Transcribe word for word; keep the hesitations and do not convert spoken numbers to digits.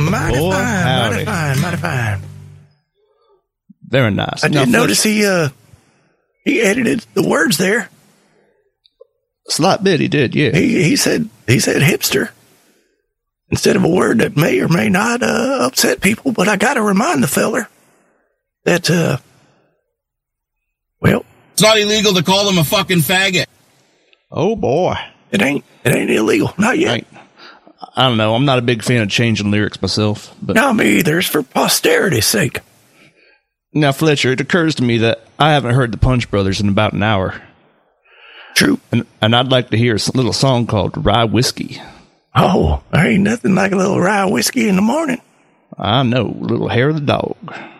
mighty boy. fine, Howdy. mighty fine, mighty fine. Very nice. I Now, did Fletcher, notice he uh he edited the words there. slight bit he did, yeah. He he said he said hipster instead of a word that may or may not uh, upset people. But I got to remind the feller that uh, well, It's not illegal to call them a fucking faggot. Oh, boy. it ain't it ain't illegal, not yet. Right. I don't know. I'm not a big fan of changing lyrics myself. But No, me either. It's for posterity's sake. now, Fletcher, it occurs to me that I haven't heard the Punch Brothers in about an hour. True. And, and I'd like to hear a little song called Rye Whiskey. Oh, there ain't nothing like a little rye whiskey in the morning. I know, little hair of the dog.